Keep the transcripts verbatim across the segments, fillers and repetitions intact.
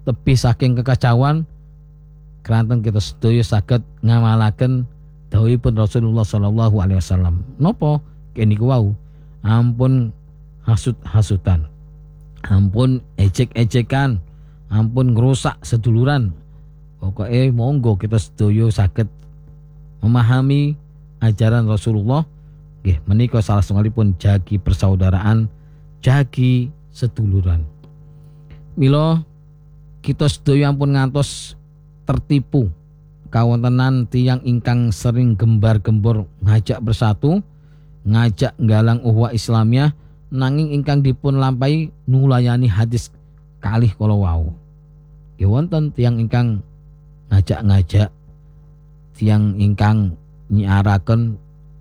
tebih saking kekacauan keranten kita sedaya saged ngamalaken dawuhipun Rasulullah sallallahu alaihi wasallam. Napa keniku wau? Ampun hasut-hasutan, ampun ejek-ejekan, ampun ngrusak seduluran. Pokoknya monggo kita sedaya saged memahami ajaran Rasulullah nggih menika salah satunggalipun jagi persaudaraan, jagi seduluran. Mila kita sedaya ampun ngantos tertipu kawontenan tiyang ingkang sering gembar-gembor ngajak bersatu, ngajak nggalang uhwah Islamiyah, nanging ingkang dipun lampahi nulayani hadis kalih kala wau. Nggih wonten tiyang ingkang ngajak-ngajak, tiyang ingkang nyiaraken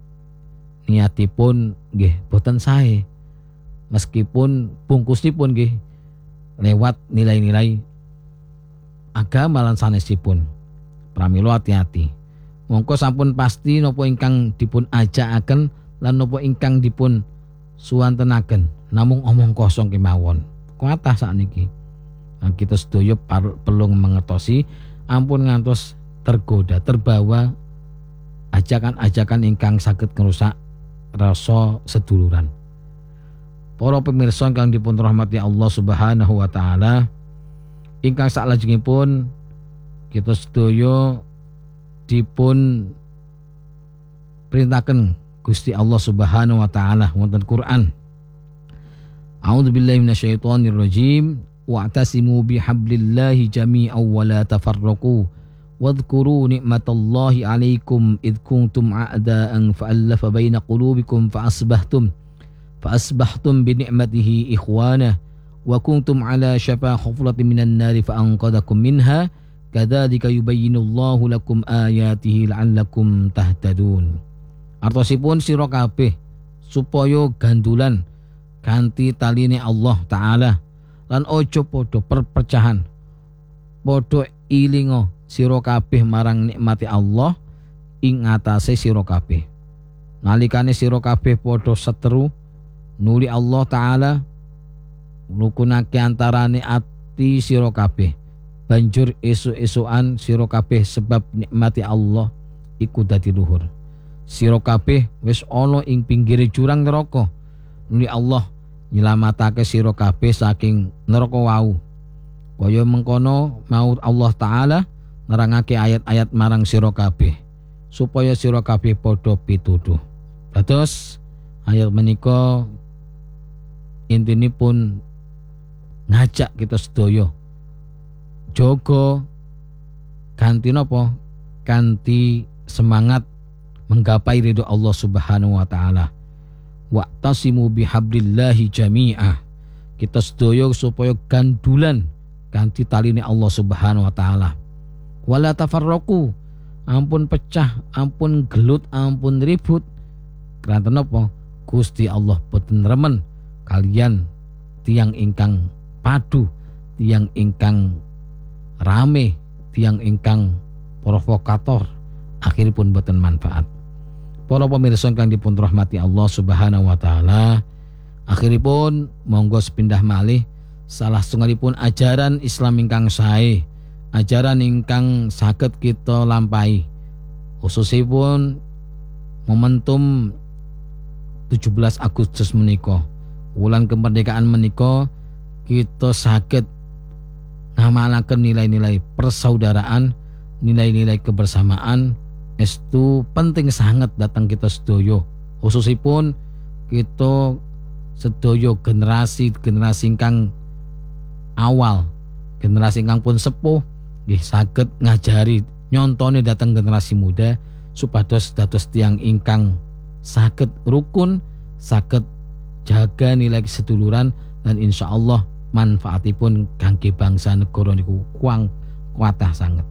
niatipun nggih boten sae, meskipun bungkusipun nggih lewat nilai-nilai agama lan sanesipun. Pramila hati-hati. Mongko sampun pasti napa ingkang dipun ajakaken lan napa ingkang dipun suwantenaken namung omong kosong kemawon. Kuatah sakniki. Nah, kita sedaya perlu mengertosi ampun ngantos tergoda, terbawa ajakan-ajakan ingkang saged ngrusak rasa seduluran. Para pemirsa ingkang dipun rahmati Allah Subhanahu wa taala, ingkang saklajengipun kita sedaya dipun perintaken Gusti Allah Subhanahu wa taala wonten Quran. A'udzubillahi minasyaitonir rajim. Wa'tasimu bihablillahi jami'an wa la tafarraqu wadhkuru ni'matallahi 'alaikum id kuntum a'da'an fa'alafa baina qulubikum fa'asbahtum fa'asbahtum bi ni'matihi ikhwana wa kuntum 'ala syafa hufratin minan nari fa'anqadhakum minha kadzalika yubayyinullahu lakum ayatihi la'allakum tahtadun. Artosipun sira kabeh supaya gandulan kanthi taline Allah taala lan ojo podo perpecahan, podo ilingo sira kabeh marang nikmati Allah ing atase sira kabeh. Nalikane sira kabeh podo seteru nuli Allah taala nukunake antarane ati sira kabeh, banjur esuk-esukan sira kabeh sebab nikmati Allah iku dadi luhur. Sira kabeh wis ana ing pinggire jurang neraka, nuli Allah nyelamatake sira kabeh saking neraka wau. Kaya mengkono mau Allah taala nerangake ayat-ayat marang sira kabeh supaya sira kabeh padha pituduh. Dados ayat menika intinipun ngajak kita sedaya jaga kanthi napa? Kanthi semangat menggapai ridho Allah Subhanahu wa taala. Wa'tasimu bihablillahi jami'ah. Kita sedaya supaya gandulan kanthi taline Allah Subhanahu wa taala. Wala tafarraqu. Ampun pecah, ampun gelut, ampun ribut. Keranten napa? Gusti Allah boten remen kalian tiang ingkang padu, tiang ingkang rame, tiang ingkang provokator, akhiripun boten manfaat. Para pemirsa kang dipun rahmati Allah Subhanahu wa taala, akhiripun monggo sepindah malih salah setunggalipun ajaran Islam ingkang sae, ajaran ingkang saged kita lampahi, khususipun momentum tujuh belas Agustus menika, wulan kemerdekaan menika, kita saged ngamalaken nilai-nilai persaudaraan, nilai-nilai kebersamaan. Estu penting sangat datang kita sedaya, khususipun kita sedaya generasi generasi ingkang awal, generasi ingkang pun sepuh nggih saged ngajari nyontone datang generasi muda supados dados tiang ingkang saged rukun, saged jaga nilai keseduluran, dan insyaallah manfaatipun kangge bangsa negara niku kuang kuatah sanget.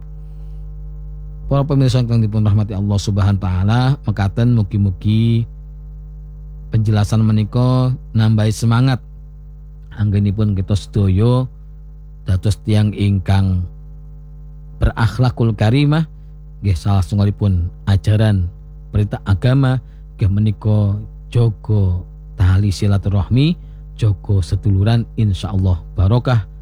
Para pemirsa yang dipun rahmati Allah Subhanahu wa taala, mekaten mugi-mugi penjelasan menika nambahi semangat anggenipun kita sedaya dados tiyang ingkang berakhlakul karimah nggih salah satunggalipun ajaran perintah agama nggih menika jaga tali silaturahmi, jaga seduluran, insyaallah barokah